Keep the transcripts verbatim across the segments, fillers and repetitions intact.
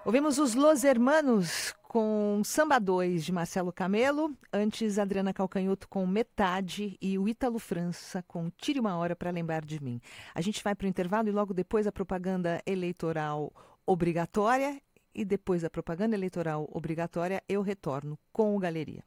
Ouvimos os Los Hermanos com Samba dois de Marcelo Camelo, antes Adriana Calcanhoto com Metade e o Ítalo França com Tire uma Hora para Lembrar de Mim. A gente vai para o intervalo e logo depois a propaganda eleitoral obrigatória, e depois da propaganda eleitoral obrigatória eu retorno com o Galeria.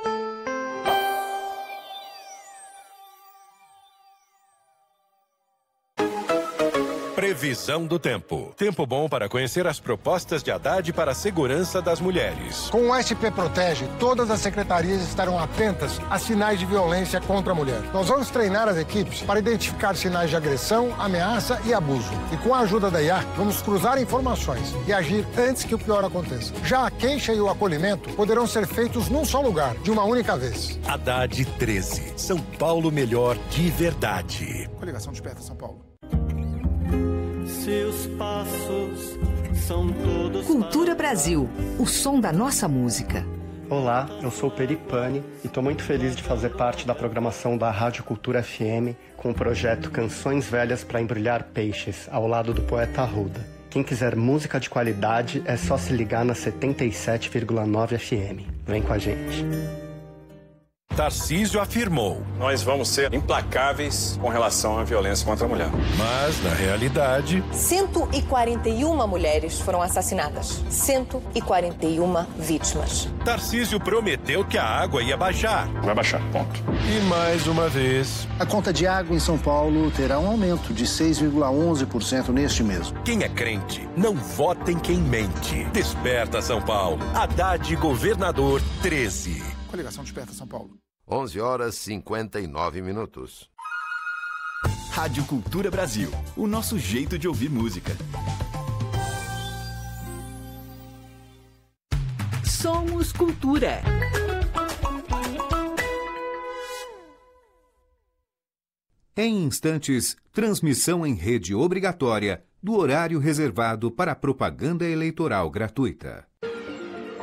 Previsão do tempo. Tempo bom para conhecer as propostas de Haddad para a segurança das mulheres. Com o S P Protege, todas as secretarias estarão atentas a sinais de violência contra a mulher. Nós vamos treinar as equipes para identificar sinais de agressão, ameaça e abuso. E com a ajuda da I A, vamos cruzar informações e agir antes que o pior aconteça. Já a queixa e o acolhimento poderão ser feitos num só lugar, de uma única vez. Haddad treze. São Paulo melhor de verdade. Coligação Desperta São Paulo. Seus passos são todos... Cultura Brasil, o som da nossa música. Olá, eu sou o Peripane e estou muito feliz de fazer parte da programação da Rádio Cultura F M com o projeto Canções Velhas para Embrulhar Peixes, ao lado do poeta Arruda. Quem quiser música de qualidade é só se ligar na setenta e sete vírgula nove F M. Vem com a gente. Tarcísio afirmou: nós vamos ser implacáveis com relação à violência contra a mulher. Mas, na realidade... cento e quarenta e uma mulheres foram assassinadas. cento e quarenta e uma vítimas. Tarcísio prometeu que a água ia baixar. Vai baixar, ponto. E mais uma vez... a conta de água em São Paulo terá um aumento de seis vírgula onze por cento neste mês. Quem é crente, não vota em quem mente. Desperta São Paulo. Haddad Governador treze. Coligação Desperta São Paulo. onze horas e cinquenta e nove minutos. Rádio Cultura Brasil, o nosso jeito de ouvir música. Somos Cultura. Em instantes, transmissão em rede obrigatória do horário reservado para propaganda eleitoral gratuita.